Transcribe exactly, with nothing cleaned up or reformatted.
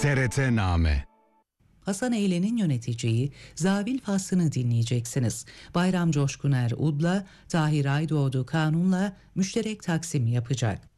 T R T-Name. Hasan Eylen'in yöneteceği Zavil faslını dinleyeceksiniz. Bayram Coşkuner Ud'la, Tahir Aydoğdu Kanun'la müşterek taksim yapacak.